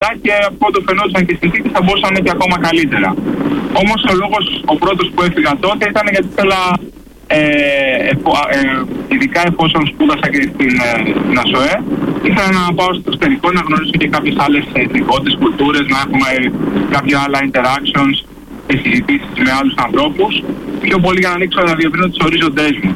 καλά και από ό,τι φαινόταν και οι συνθήκες θα μπορούσαν να είναι και ακόμα καλύτερα. Όμως ο πρώτος που έφυγα τότε ήταν γιατί ήθελα, ειδικά εφόσον σπούδασα και στην ΑΣΟΕ, ήθελα να πάω στο εξωτερικό, να γνωρίσω και κάποιες άλλες εθνικότητες, κουλτούρες, να έχουμε κάποια άλλα interactions και συζητήσεις με άλλους ανθρώπους, πιο πολύ για να ανοίξω να διευρύνω τις ορίζοντές μου.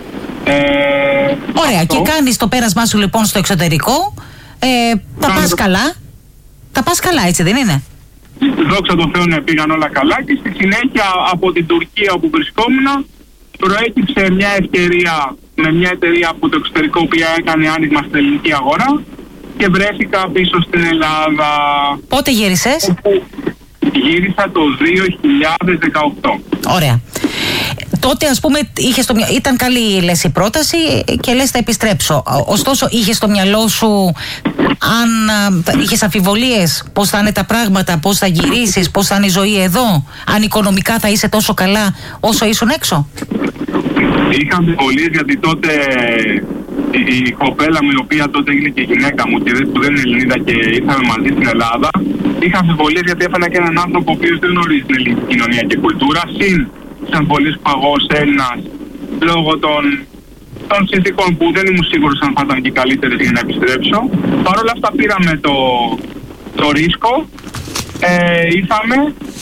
Ωραία, αυτό. Και κάνεις το πέρασμά σου λοιπόν στο εξωτερικό, τα πας καλά. Τα πας καλά, έτσι δεν είναι? Δόξα τω Θεώ, ναι, πήγαν όλα καλά και στη συνέχεια από την Τουρκία όπου βρισκόμουν προέκυψε μια ευκαιρία με μια εταιρεία από το εξωτερικό που έκανε άνοιγμα στην ελληνική αγορά και βρέθηκα πίσω στην Ελλάδα. Πότε γύρισες? Γύρισα το 2018. Ωραία. Τότε ας πούμε ήταν καλή, λες, η πρόταση και λες θα επιστρέψω. Ωστόσο είχες στο μυαλό σου, αν είχες αμφιβολίες πώς θα είναι τα πράγματα, πώς θα γυρίσεις, πώς θα είναι η ζωή εδώ, αν οικονομικά θα είσαι τόσο καλά όσο ήσουν έξω? Είχα αμφιβολίες γιατί τότε η κοπέλα μου, η οποία τότε έγινε και γυναίκα μου και που δεν είναι Ελληνίδα και ήρθαμε μαζί στην Ελλάδα, είχα αμφιβολίες γιατί έφανα και έναν άνθρωπο ο οποίος δεν γνωρίζει την ελληνική κοινωνία και κουλτούρα, συν τις αμφιβολίες που εγώ ως Έλληνας λόγω των συνθήκων που δεν ήμουν σίγουρος αν θα ήταν και καλύτερες για να επιστρέψω. Παρ' όλα αυτά πήραμε το ρίσκο, ήρθαμε.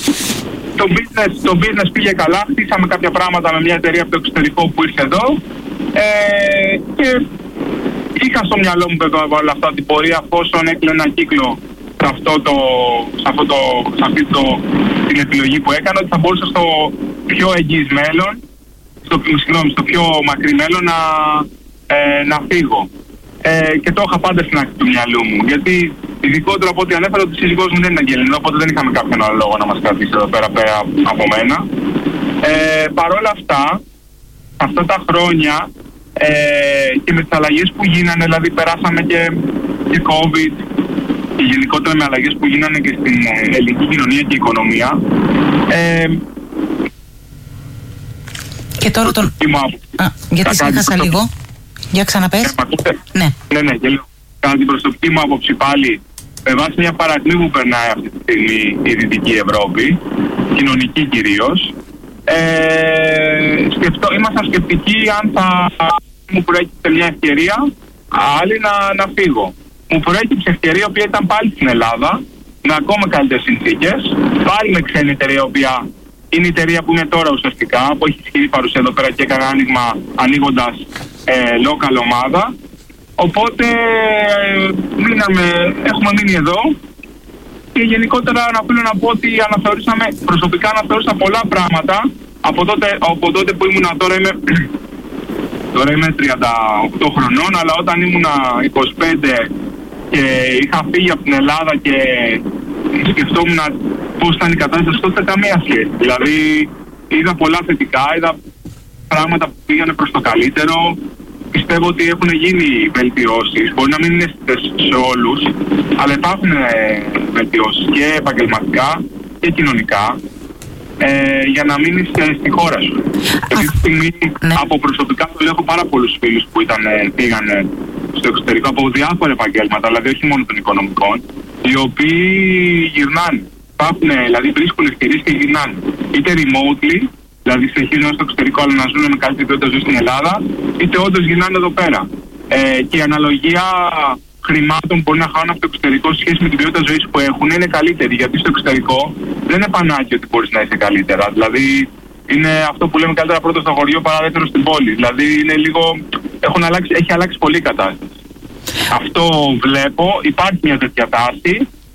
Το business πήγε καλά, χτίσαμε κάποια πράγματα με μια εταιρεία από το εξωτερικό που ήρθε εδώ και είχα στο μυαλό μου βέβαια όλα αυτά την πορεία, αφόσον έκλεινα ένα κύκλο σε αυτή την επιλογή που έκανα, ότι θα μπορούσα στο πιο εγγύς μέλλον, στο πιο μακρύ μέλλον να φύγω. Και το είχα πάντα στην άκρη του μυαλού μου, γιατί ειδικότερα από ό,τι ανέφερα ότι η σύζυγός μου δεν είναι Αγγελινό, οπότε δεν είχαμε κάποιον άλλο λόγο να μας κρατήσει εδώ πέρα από μένα. Παρ' όλα αυτά τα χρόνια και με τις αλλαγές που γίνανε, δηλαδή περάσαμε και COVID και γενικότερα με αλλαγές που γίνανε και στην ελληνική κοινωνία και οικονομία, και τώρα γιατί σε έχασα λίγο. Για ξαναπες. Ναι, και λέω, κατά την προσωπική μου άποψη πάλι, με βάση μια παρακμή που περνάει αυτή τη στιγμή η Δυτική Ευρώπη, κοινωνική κυρίως, ήμασταν σκεπτικοί αν θα μου προέκυψε μια ευκαιρία, άλλη να φύγω. Μου προέκυψε ευκαιρία, η οποία ήταν πάλι στην Ελλάδα, με ακόμα καλύτερες συνθήκες, πάλι με ξένη εταιρεία, η οποία είναι η εταιρεία που είναι τώρα ουσιαστικά, που έχει ισχυρή παρουσία εδώ πέρα και έκανε άνοιγμα ανοίγοντας local ομάδα. Οπότε έχουμε μείνει εδώ και γενικότερα οφείλω να πω ότι προσωπικά αναθεώρησα πολλά πράγματα από τότε που ήμουνα. Τώρα είμαι 38 χρονών, αλλά όταν ήμουνα 25 και είχα φύγει από την Ελλάδα και σκεφτόμουν πώς ήταν η κατάσταση, τότε καμία σχέση. Δηλαδή είδα πολλά θετικά, είδα πράγματα που πήγανε προς το καλύτερο. Πιστεύω ότι έχουν γίνει βελτιώσεις. Μπορεί να μην είναι σε όλους, αλλά υπάρχουν βελτιώσεις και επαγγελματικά και κοινωνικά για να μείνεις στη χώρα σου. Αυτή τη στιγμή από προσωπικά το λέω, έχω πάρα πολλούς φίλους που πήγανε στο εξωτερικό από διάφορα επαγγέλματα, δηλαδή όχι μόνο των οικονομικών, οι οποίοι γυρνάνε. Δηλαδή βρίσκουν ευκαιρίες και γυρνάνε. Είτε remotely, δηλαδή συνεχίζουν στο εξωτερικό αλλά να ζουν με καλύτερη ποιότητα ζωή στην Ελλάδα, είτε όντως γυρνάνε εδώ πέρα. Και η αναλογία χρημάτων που μπορεί να χάνουν από το εξωτερικό σε σχέση με την ποιότητα ζωής που έχουν είναι καλύτερη. Γιατί στο εξωτερικό δεν είναι πανάκι ότι μπορείς να είσαι καλύτερα. Δηλαδή είναι αυτό που λέμε καλύτερα πρώτο στο χωριό παρά δεύτερο στην πόλη. Δηλαδή είναι λίγο. Έχει αλλάξει πολύ η κατάσταση. Αυτό βλέπω. Υπάρχει μια τέτοια τάση.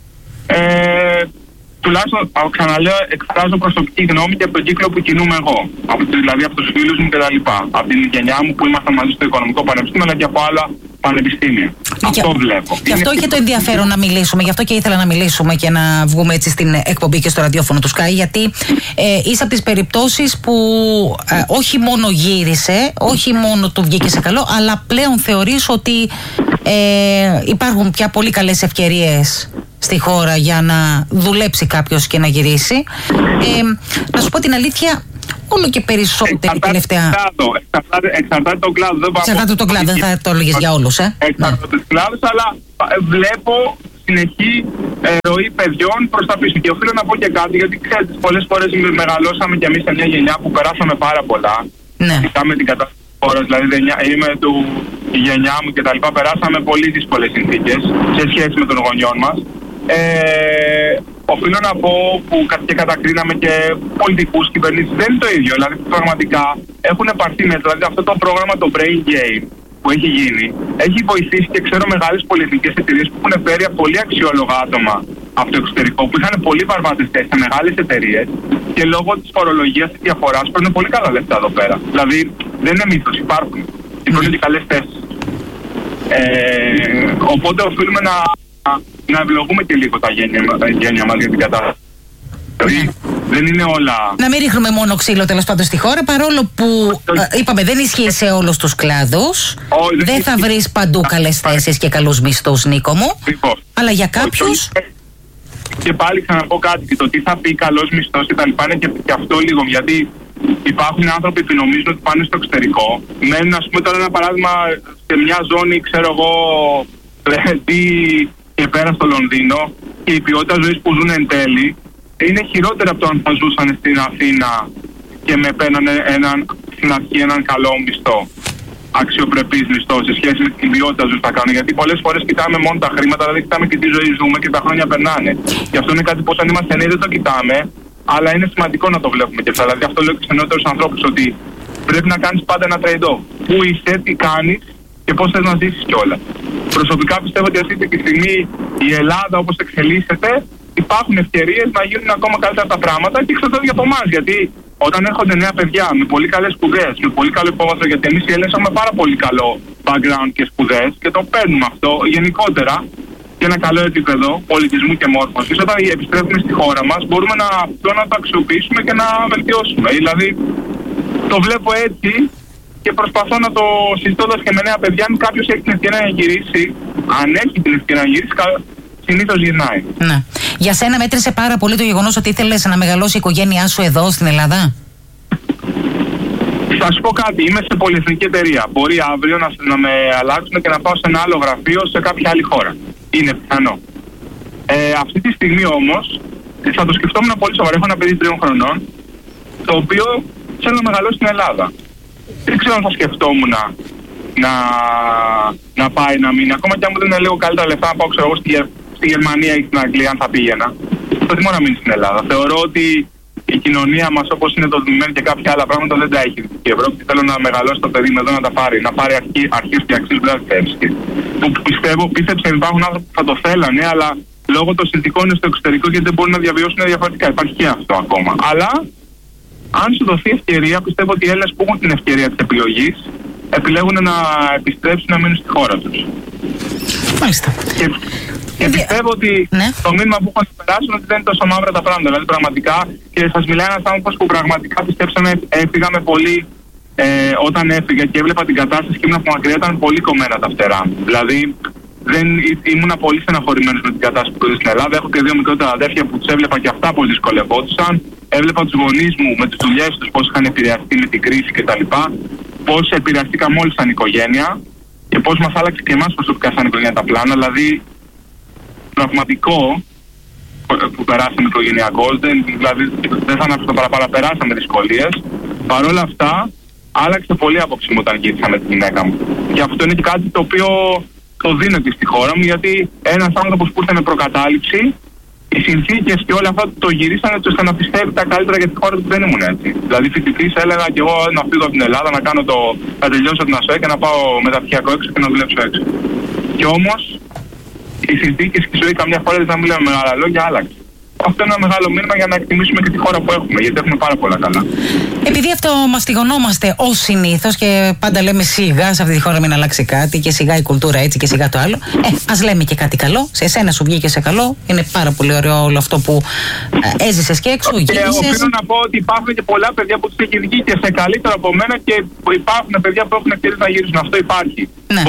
Τουλάχιστον, ξαναλέω, εκφράζω προσωπική γνώμη και από τον κύκλο που κινούμαι εγώ. Δηλαδή από τους φίλους μου κτλ. Από την γενιά μου που ήμασταν μαζί στο Οικονομικό Πανεπιστήμιο, αλλά και από άλλα πανεπιστήμια. Αυτό βλέπω. Γι' αυτό είχε το ενδιαφέρον να μιλήσουμε, γι' αυτό και ήθελα να μιλήσουμε και να βγούμε έτσι στην εκπομπή και στο ραδιόφωνο του Sky, γιατί είσαι από τις περιπτώσεις που όχι μόνο γύρισε, όχι μόνο του βγήκε σε καλό, αλλά πλέον θεωρείς ότι υπάρχουν πια πολύ καλές ευκαιρίες στη χώρα για να δουλέψει κάποιος και να γυρίσει. Να σου πω την αλήθεια, όλο και περισσότερη τελευταία. Εξαρτάται τον κλάδο. Εξαρτάται τον κλάδο, δεν θα το έλεγες για όλους. Εξαρτάται τον κλάδο, αλλά βλέπω συνεχή ροή παιδιών προς τα πίσω. Και οφείλω να πω και κάτι, γιατί ξέρετε, πολλές φορές μεγαλώσαμε κι εμείς σε μια γενιά που περάσαμε πάρα πολλά. Ναι. Με την κατάσταση της χώρας, δηλαδή είμαι η γενιά μου και τα λοιπά, περάσαμε πολύ δύσκολες συνθήκες σε σχέση με των γονιών μας. Οφείλω να πω που και κατακρίναμε και πολιτικούς, κυβερνήσεις, δεν είναι το ίδιο. Δηλαδή πραγματικά έχουν πάρθει μέτρα. Δηλαδή αυτό το πρόγραμμα, το Brain Game που έχει γίνει, έχει βοηθήσει και ξέρω μεγάλες πολυεθνικές εταιρείες που έχουν φέρει πολύ αξιόλογα άτομα από το εξωτερικό, που είχαν πολύ βαρβάτες θέσεις σε μεγάλες εταιρείες και λόγω της φορολογίας της διαφοράς παίρνουν πολύ καλά λεφτά εδώ πέρα. Δηλαδή δεν είναι μύθος, υπάρχουν. Υπάρχουν και καλές θέσεις. Οπότε οφείλουμε να ευλογούμε και λίγο τα γένεια μας για την κατάσταση. Δεν είναι όλα. Να μην ρίχνουμε μόνο ξύλο τέλος πάντων στη χώρα, παρόλο που είπαμε δεν ισχύει σε όλους τους κλάδους. Δεν θα βρεις παντού καλές θέσεις και καλούς μισθούς, Νίκο μου. Αλλά για κάποιους. Και πάλι ξαναπώ κάτι, και το τι θα πει καλός μισθός και τα λοιπά είναι και αυτό λίγο, γιατί υπάρχουν άνθρωποι που νομίζουν ότι πάνε στο εξωτερικό. Μένουν, ας πούμε, τώρα ένα παράδειγμα, σε μια ζώνη, ξέρω εγώ, και πέρα στο Λονδίνο, και η ποιότητα ζωής που ζουν εν τέλει είναι χειρότερα από το αν θα ζούσαν στην Αθήνα και με παίρνανε στην αρχή έναν καλό μισθό, αξιοπρεπής μισθό σε σχέση με την ποιότητα ζωής που θα κάνουν. Γιατί πολλές φορές κοιτάμε μόνο τα χρήματα, δηλαδή κοιτάμε και τι ζωή ζούμε και τα χρόνια περνάνε. Και αυτό είναι κάτι που όταν είμαστε νέοι δεν το κοιτάμε, αλλά είναι σημαντικό να το βλέπουμε και αυτά. Δηλαδή αυτό λέω και σε νεότερους ανθρώπους, ότι πρέπει να κάνεις πάντα ένα trade-off. Πού είσαι, τι κάνεις και πώς θες να ζήσεις κιόλας. Προσωπικά πιστεύω ότι αυτή τη στιγμή η Ελλάδα, όπως εξελίσσεται, υπάρχουν ευκαιρίες να γίνουν ακόμα καλύτερα τα πράγματα και εξαρτάται από εμάς. Γιατί όταν έρχονται νέα παιδιά με πολύ καλές σπουδές, με πολύ καλό υπόβαθρο, γιατί εμείς οι Έλληνες έχουμε πάρα πολύ καλό background και σπουδές και το παίρνουμε αυτό γενικότερα και ένα καλό επίπεδο πολιτισμού και μόρφωσης. Όταν επιστρέφουμε στη χώρα μας, μπορούμε να το αξιοποιήσουμε και να βελτιώσουμε. Δηλαδή, το βλέπω έτσι και προσπαθώ να το συζητώντας και με νέα παιδιά. Αν κάποιος έχει την ευκαιρία να γυρίσει, αν έχει την ευκαιρία να γυρίσει, συνήθως γυρνάει. Ναι. Για σένα μέτρησε πάρα πολύ το γεγονός ότι ήθελες να μεγαλώσει η οικογένειά σου εδώ στην Ελλάδα? Θα σου πω κάτι, είμαι σε πολυεθνική εταιρεία. Μπορεί αύριο να με αλλάξουν και να πάω σε ένα άλλο γραφείο σε κάποια άλλη χώρα. Είναι πιθανό. Αυτή τη στιγμή όμως θα το σκεφτόμουν πολύ σοβαρά. Έχω ένα παιδί 3 χρονών, το οποίο θέλω να μεγαλώσει στην Ελλάδα. Δεν ξέρω αν θα σκεφτόμουν να πάει να μείνει. Ακόμα και αν μου δεν είναι λίγο καλύτερα λεφτά να πάω, ξέρω εγώ, στη Γερμανία ή στην Αγγλία, αν θα πήγαινα. Προτιμώ να μείνει στην Ελλάδα. Θεωρώ ότι η κοινωνία μας, όπως είναι το δεδομένο και κάποια άλλα πράγματα, δεν τα έχει η Ευρώπη. Θέλω να μεγαλώσει το παιδί με εδώ να τα πάρει. Να πάρει αρχές και αξίες που δεν θα πίστεψε, υπάρχουν άνθρωποι που θα το θέλανε, αλλά λόγω των συνθηκών είναι στο εξωτερικό και δεν μπορούν να διαβιώσουν διαφορετικά. Υπάρχει και αυτό ακόμα. Αλλά αν σου δοθεί ευκαιρία, πιστεύω ότι οι Έλληνες που έχουν την ευκαιρία της επιλογής επιλέγουν να επιστρέψουν, να μείνουν στη χώρα τους. Μάλιστα. Και πιστεύω ότι το μήνυμα που έχουν περάσει είναι ότι δεν είναι τόσο μαύρα τα πράγματα. Δηλαδή, πραγματικά, και σας μιλάει ένας άνθρωπος που πραγματικά πιστέψαμε, έφυγαμε πολύ όταν έφυγα και έβλεπα την κατάσταση και ήμουν από μακριά, ήταν πολύ κομμένα τα φτερά μου. Δηλαδή, ήμουν πολύ στεναχωρημένος με την κατάσταση που είδα στην Ελλάδα. Έχω και 2 μικρότερα αδέρφια που τους έβλεπα και αυτά πώς δυσκολευόντουσαν. Έβλεπα τους γονείς μου με τις δουλειές τους πώς είχαν επηρεαστεί με την κρίση κτλ. Πώς επηρεαστήκαμε όλοι σαν οικογένεια και πώς μας άλλαξε και εμάς προσωπικά σαν οικογένεια τα πλάνα. Δηλαδή, πραγματικό που περάσαμε οικογενειακώς, δηλαδή δεν θα ανάψω το παραπάνω, περάσαμε δυσκολίες. Παρ' όλα αυτά, άλλαξε πολύ άποψη μου όταν γύρισα με τη γυναίκα μου. Και αυτό είναι και κάτι το οποίο το δίνω και στη χώρα μου, γιατί ένας άνθρωπος που ήρθε με προκατάληψη, οι συνθήκες και όλα αυτά το γυρίσανε έτσι ώστε να πιστεύει τα καλύτερα για τη χώρα του, δεν ήμουν έτσι. Δηλαδή, φοιτητής έλεγα και εγώ να φύγω από την Ελλάδα, να τελειώσω την ΑΣΟΕ και να πάω μεταπτυχιακό έξω και να δουλέψω έξω. Και όμως, οι συνθήκες και η ζωή καμιά φορά δεν θα μιλάμε μεγάλα λόγια, άλλαξε. Αυτό είναι ένα μεγάλο μήνυμα για να εκτιμήσουμε και τη χώρα που έχουμε, γιατί έχουμε πάρα πολλά καλά. Επειδή αυτό μαστιγωνόμαστε ως συνήθως και πάντα λέμε σιγά σε αυτή τη χώρα μην αλλάξει κάτι και σιγά η κουλτούρα έτσι και σιγά το άλλο, ας λέμε και κάτι καλό. Σε εσένα σου βγήκε σε καλό. Είναι πάρα πολύ ωραίο όλο αυτό που έζησες και έξω, γύρισες. Και οφείλω να πω ότι υπάρχουν και πολλά παιδιά που τους έχει βγει και σε καλύτερο από μένα και υπάρχουν παιδιά που έχουν ευκαιρίες να γυρίσουν. Αυτό υπάρχει. Ναι.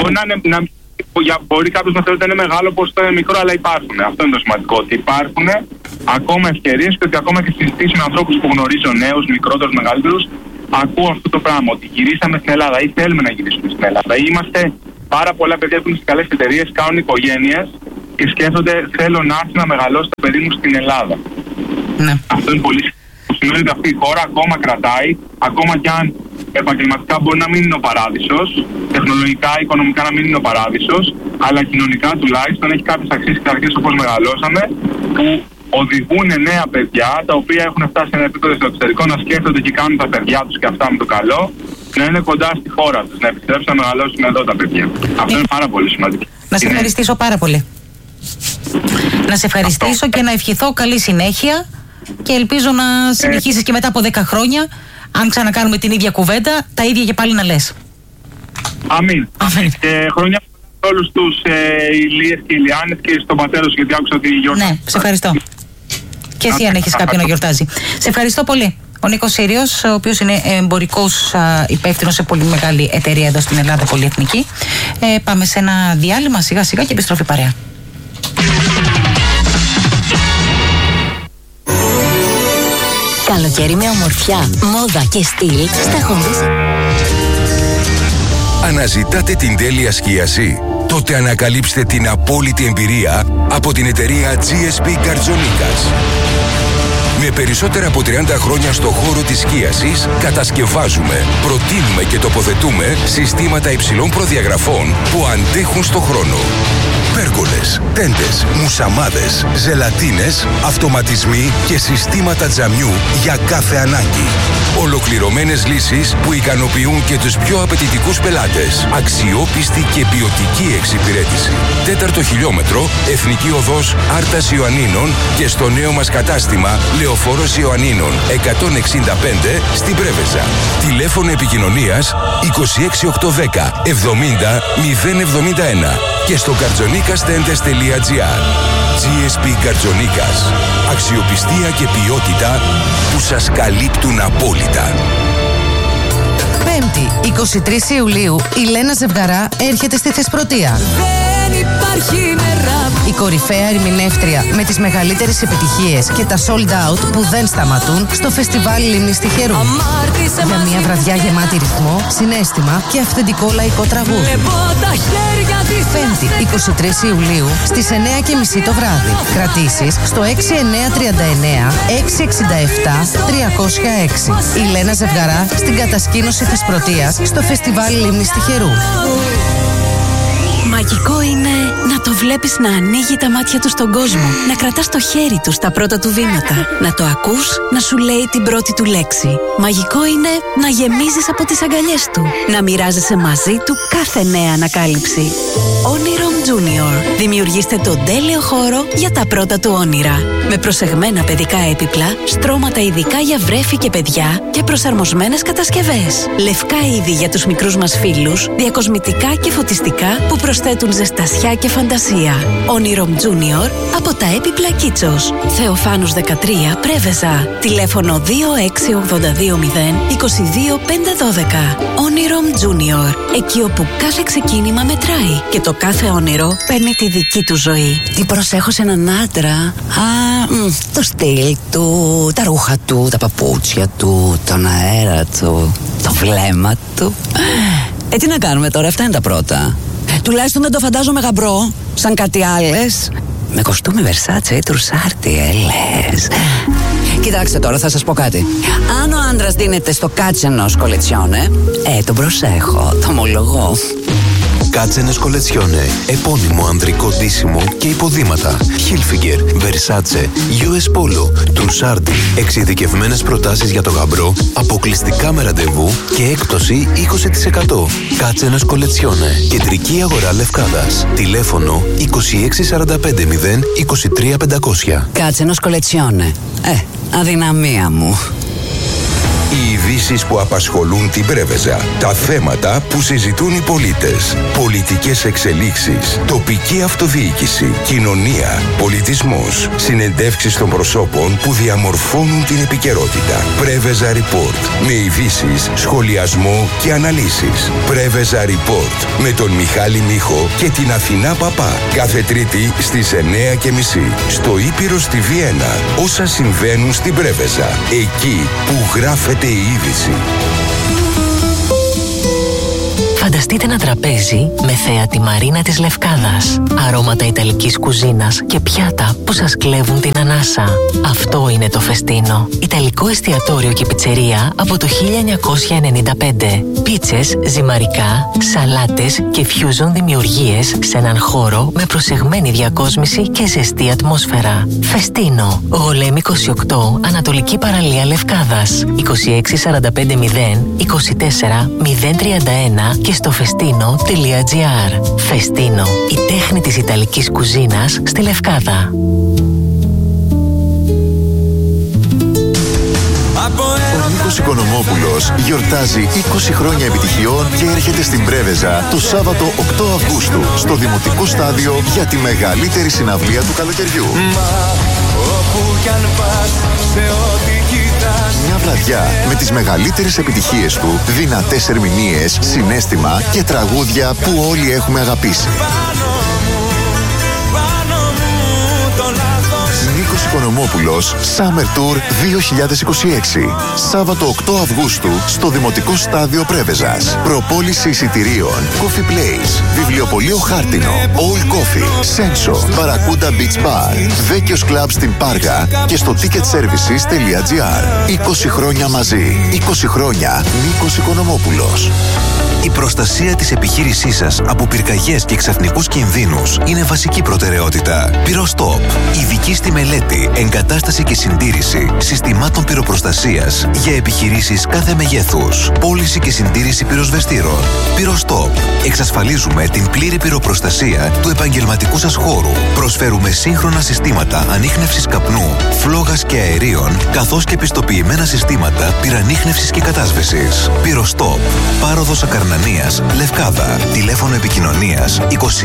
Μπορεί κάποιος να θεωρεί ότι είναι μεγάλο, πως το είναι μικρό, αλλά υπάρχουν. Αυτό είναι το σημαντικό. Ότι υπάρχουν ακόμα ευκαιρίες και ότι ακόμα και συζητήσεις με ανθρώπους που γνωρίζω, νέους, μικρότερους, μεγαλύτερους, ακούω αυτό το πράγμα. Ότι γυρίσαμε στην Ελλάδα ή θέλουμε να γυρίσουμε στην Ελλάδα. Είμαστε πάρα πολλά παιδιά που είναι σε καλές εταιρείες, κάνουν οικογένειες και σκέφτονται θέλω να έρθει να μεγαλώσει το παιδί μου στην Ελλάδα. Ναι. Αυτό είναι πολύ σημαντικό. Σημαίνει ότι αυτή η χώρα ακόμα κρατάει, ακόμα κι αν επαγγελματικά μπορεί να μην είναι ο παράδεισος, τεχνολογικά, οικονομικά να μην είναι ο παράδεισος, αλλά κοινωνικά τουλάχιστον έχει κάποιες αξίες και αρχές όπως μεγαλώσαμε, που οδηγούν νέα παιδιά τα οποία έχουν φτάσει σε ένα επίπεδο στο εξωτερικό να σκέφτονται και κάνουν τα παιδιά τους και αυτά με το καλό, να είναι κοντά στη χώρα τους, να επιστρέψουν να μεγαλώσουν εδώ τα παιδιά. Αυτό είναι πάρα πολύ σημαντικό. Να σε ευχαριστήσω πάρα πολύ. Να σε ευχαριστήσω και να ευχηθώ καλή συνέχεια και ελπίζω να συνεχίσεις και μετά από 10 χρόνια, αν ξανακάνουμε την ίδια κουβέντα, τα ίδια και πάλι να λες. Αμήν. Και χρόνια σε όλους τους Ηλίες και Ηλιάνες και στον πατέρα σου, γιατί άκουσα ότι γιορτάζει. Ναι, σε ευχαριστώ. Και εσύ αν έχεις κάποιον να γιορτάζει. Σε ευχαριστώ πολύ. Ο Νίκος Σύριος, ο οποίος είναι εμπορικός υπεύθυνος σε πολύ μεγάλη εταιρεία εδώ στην Ελλάδα, πολυεθνική. Πάμε σε ένα διάλειμμα σιγά σιγά και επιστροφή παρέα. Καλοκαίρι με ομορφιά, μόδα και στυλ στα Χονδύσα. Αναζητάτε την τέλεια σκίαση? Τότε ανακαλύψτε την απόλυτη εμπειρία από την εταιρεία GSP Καρτζονίκας. Με περισσότερα από 30 χρόνια στο χώρο της σκίασης, κατασκευάζουμε, προτείνουμε και τοποθετούμε συστήματα υψηλών προδιαγραφών που αντέχουν στο χρόνο. Πέργολες, τέντες, μουσαμάδες, ζελατίνες, αυτοματισμοί και συστήματα τζαμιού για κάθε ανάγκη. Ολοκληρωμένες λύσεις που ικανοποιούν και τους πιο απαιτητικούς πελάτες. Αξιόπιστη και ποιοτική εξυπηρέτηση. 4ο χιλιόμετρο, Εθνική Οδός Άρτας Ιωαννίνων και στο νέο μας κατάστημα Λεωφόρος Ιωαννίνων 165 στην Πρέβεζα. Τηλέφωνο επικοινωνίας 26810 70 071 και στο kartzonikastentes.gr. GSP Καρτζονίκας. Αξιοπιστία και ποιότητα που σας καλύπτουν απόλυτα. Πέμπτη, 23 Ιουλίου, η Λένα Ζευγαρά έρχεται στη Θεσπρωτεία. Δεν υπάρχει νερά. Η κορυφαία ερμηνεύτρια με τις μεγαλύτερες επιτυχίες και τα sold out που δεν σταματούν στο φεστιβάλ Λίμνης Τυχερού. Για μια βραδιά γεμάτη ρυθμό, συναίσθημα και αυθεντικό λαϊκό τραγούδι. Πέμπτη, 23 Ιουλίου, στις 9:30 το βράδυ. Κρατήσεις στο 6939 667 306. Η Λένα Ζευγαρά στην κατασκήνωση Θεσπρωτείας στο φεστιβάλ Λίμνης Τυχερού. Μαγικό είναι να το βλέπεις να ανοίγει τα μάτια του στον κόσμο, να κρατάς το χέρι του στα πρώτα του βήματα, να το ακούς να σου λέει την πρώτη του λέξη. Μαγικό είναι να γεμίζεις από τις αγκαλιές του, να μοιράζεσαι μαζί του κάθε νέα ανακάλυψη. Onirom Junior. Δημιουργήστε τον τέλειο χώρο για τα πρώτα του όνειρα. Με προσεγμένα παιδικά έπιπλα, στρώματα ειδικά για βρέφη και παιδιά και προσαρμοσμένες κατασκευές. Λευκά είδη για τους μικρούς μας φίλους, διακοσμητικά και φωτιστικά που προσθέτουν ζεστασιά και φαντασία. Onirom Junior από τα έπιπλα Κίτσος. Θεοφάνους 13, Πρέβεζα. Τηλέφωνο 26820 22512. Onirom Junior. Εκεί όπου κάθε ξεκίνημα μετράει και το κάθε όνειρο παίρνει τη δική του ζωή. Τι προσέχω σε έναν άντρα? Το στυλ του, τα ρούχα του, τα παπούτσια του, τον αέρα του, το βλέμμα του. Τι να κάνουμε τώρα, αυτά είναι τα πρώτα. Τουλάχιστον δεν το φαντάζομαι γαμπρό, σαν κάτι άλλες. Με κοστούμι Versace ή τρουσάρτι, λες. Κοιτάξτε τώρα, θα σας πω κάτι. Αν ο άντρας δίνεται στο κάτσενος κολετσιόνε, τον προσέχω, το ομολογώ. Κάτσενες κολετσιόνε, επώνυμο ανδρικό ντύσιμο και υποδήματα. Hilfiger, Versace, US Polo, Trussardi. Εξειδικευμένες προτάσεις για το γαμπρό, αποκλειστικά με ραντεβού και έκπτωση 20%. Κάτσενες κολετσιόνε, κεντρική αγορά Λευκάδας. Τηλέφωνο 26450 23500. Κάτσενος κολετσιόνε. Αδυναμία μου. Οι ειδήσεις που απασχολούν την Πρέβεζα. Τα θέματα που συζητούν οι πολίτες. Πολιτικές εξελίξεις. Τοπική αυτοδιοίκηση. Κοινωνία. Πολιτισμός. Συνεντεύξεις των προσώπων που διαμορφώνουν την επικαιρότητα. Πρέβεζα Report. Με ειδήσεις, σχολιασμό και αναλύσεις. Πρέβεζα Report. Με τον Μιχάλη Μίχο και την Αθηνά Παπά. Κάθε Τρίτη στις 9:30. Στο Ήπειρο στη Βιέννα. Όσα συμβαίνουν στην Πρέβεζα. Εκεί που γράφεται η είδηση. Φανταστείτε ένα τραπέζι με θέα τη μαρίνα της Λευκάδας, αρώματα ιταλικής κουζίνας και πιάτα που σας κλέβουν την ανάσα. Αυτό είναι το Φεστίνο. Ιταλικό εστιατόριο και πιτσερία από το 1995. Πίτσες, ζυμαρικά, σαλάτες και fusion δημιουργίες σε έναν χώρο με προσεγμένη διακόσμηση και ζεστή ατμόσφαιρα. Φεστίνο. Γολέμη 28, Ανατολική Παραλία Λευκάδας. 26450 24 031 και στο festino.gr. Φεστίνο. Η τέχνη της Ιταλικής κουζίνας στη Λευκάδα. Ο Νίκος Οικονομόπουλος γιορτάζει 20 χρόνια επιτυχιών και έρχεται στην Πρέβεζα το Σάββατο 8 Αυγούστου στο Δημοτικό Στάδιο για τη μεγαλύτερη συναυλία του καλοκαιριού. Μια βραδιά με τις μεγαλύτερες επιτυχίες του, δυνατές ερμηνείες, συναίσθημα και τραγούδια που όλοι έχουμε αγαπήσει. Νίκος Οικονομόπουλος Summer Tour 2026. Σάββατο 8 Αυγούστου στο Δημοτικό Στάδιο Πρέβεζας. Προπόληση εισιτηρίων Coffee Place, Βιβλιοπωλείο Χάρτινο, All Coffee, Senso, Barracuda Beach Bar, Βέκιος Club στην Πάργα και στο ticketservices.gr. 20 χρόνια μαζί. 20 χρόνια Νίκος Οικονομόπουλος. Η προστασία της επιχείρησής σας από πυρκαγιές και ξαφνικούς κινδύνους είναι βασική προτεραιότητα. Πυρostop. Ειδική στη μελέτη, εγκατάσταση και συντήρηση συστημάτων πυροπροστασίας για επιχειρήσεις κάθε μεγέθους. Πώληση και συντήρηση πυροσβεστήρων. Πυρostop. Εξασφαλίζουμε την πλήρη πυροπροστασία του επαγγελματικού σας χώρου. Προσφέρουμε σύγχρονα συστήματα ανίχνευσης καπνού, φλόγας και αερίων, καθώς και πιστοποιημένα συστήματα πυρανίχνευσης και κατάσβεσης. Πυρostop. Πάροδος Ακαρνανίας, Λευκάδα. Τηλέφωνο επικοινωνίας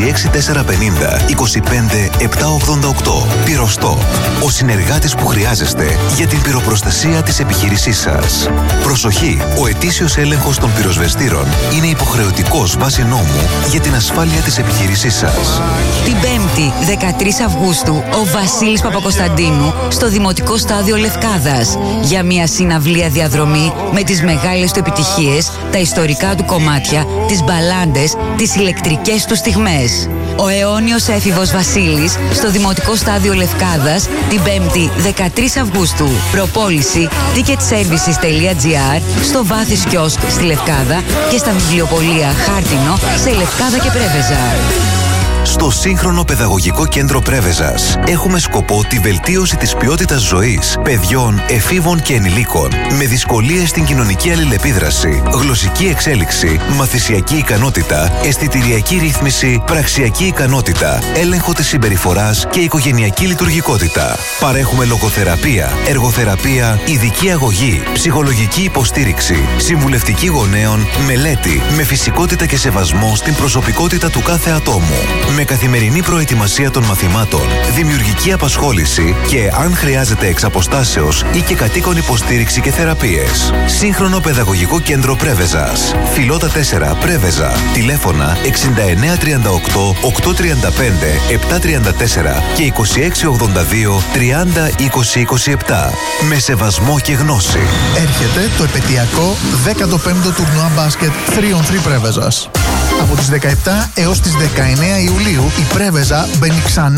26450 25 788. Πυρostop. Ο συνεργάτης που χρειάζεστε για την πυροπροστασία της επιχείρησής σας. Προσοχή! Ο ετήσιος έλεγχος των πυροσβεστήρων είναι υποχρεωτικός βάσει νόμου για την ασφάλεια της επιχείρησής σας. Την 5η 13 Αυγούστου ο Βασίλης Παπακοσταντίνου στο Δημοτικό Στάδιο Λευκάδας για μια συναυλία διαδρομή με τις μεγάλες του επιτυχίες, τα ιστορικά του κομμάτια, τις μπαλάντες, τις ηλεκτρικές του στιγμές. Ο αιώνιος έφηβος Βασίλης στο Δημοτικό Στάδιο Λευκάδας την 5η 13 Αυγούστου. Προπόληση ticketservices.gr, στο Βάθης Κιόσκ στη Λευκάδα και στα βιβλιοπωλεία Χάρτινο σε Λευκάδα και Πρέβεζα. Στο σύγχρονο παιδαγωγικό κέντρο Πρέβεζας έχουμε σκοπό τη βελτίωση της ποιότητας ζωής παιδιών, εφήβων και ενηλίκων με δυσκολίες στην κοινωνική αλληλεπίδραση, γλωσσική εξέλιξη, μαθησιακή ικανότητα, αισθητηριακή ρύθμιση, πραξιακή ικανότητα, έλεγχο της συμπεριφοράς και οικογενειακή λειτουργικότητα. Παρέχουμε λογοθεραπεία, εργοθεραπεία, ειδική αγωγή, ψυχολογική υποστήριξη, συμβουλευτική γονέων, μελέτη με φυσικότητα και σεβασμό στην προσωπικότητα του κάθε ατόμου. Με καθημερινή προετοιμασία των μαθημάτων, δημιουργική απασχόληση και, αν χρειάζεται εξ αποστάσεως ή και κατοίκον υποστήριξη και θεραπείες. Σύγχρονο παιδαγωγικό κέντρο Πρέβεζας. Φιλότα 4 Πρέβεζα. Τηλέφωνα 6938 835 734 και 2682 30 20 27. Με σεβασμό και γνώση. Έρχεται το επαιτειακό 15ο τουρνουά μπάσκετ 3on3 Πρέβεζας. Από τις 17 έως τις 19 Ιουλίου η Πρέβεζα μπαίνει ξανά